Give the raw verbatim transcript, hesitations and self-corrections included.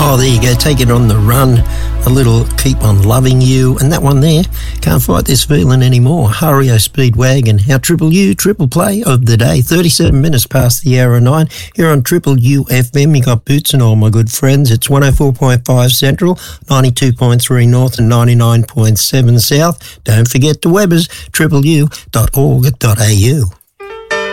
Oh, there you go. Take it on the run. A little Keep On Loving You. And that one there, Can't Fight This Feeling Anymore. Hario Speedwagon, our Triple U triple play of the day. thirty-seven minutes past the hour of nine. Here on Triple U F M, you got Boots and all my good friends. It's one oh four point five Central, ninety-two point three North and ninety-nine point seven South. Don't forget the Webbers, triple u dot org dot a u.